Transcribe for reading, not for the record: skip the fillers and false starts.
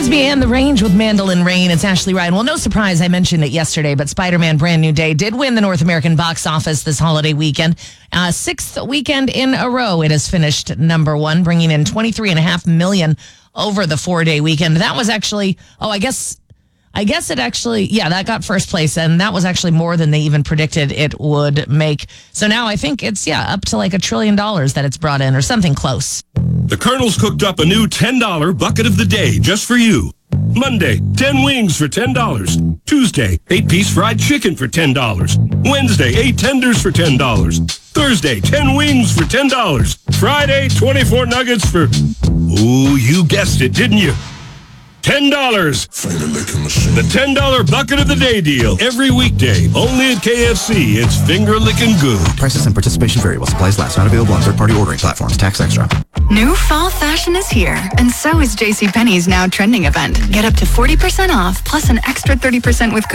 Crosby and the Range with Mandolin Rain. It's Ashley Ryan. Well, no surprise, I mentioned it yesterday, but Spider-Man Brand New Day did win the North American box office this holiday weekend. Sixth weekend in a row, it has finished number one, bringing in $23.5 million over the 4-day weekend. That was actually, I guess it actually, that got first place, and that was actually more than they even predicted it would make. So now I think it's, up to like $1 trillion that it's brought in, or something close. The Colonel's cooked up a new $10 bucket of the day just for you. Monday, 10 wings for $10. Tuesday, 8-piece fried chicken for $10. Wednesday, 8 tenders for $10. Thursday, 10 wings for $10. Friday, 24 nuggets for, you guessed it, didn't you? $10. The $10 bucket of the day deal. Every weekday. Only at KFC. It's finger-licking good. Prices and participation vary while supplies last. Not available on third-party ordering platforms. Tax extra. New fall fashion is here, and so is JCPenney's now trending event. Get up to 40% off, plus an extra 30% with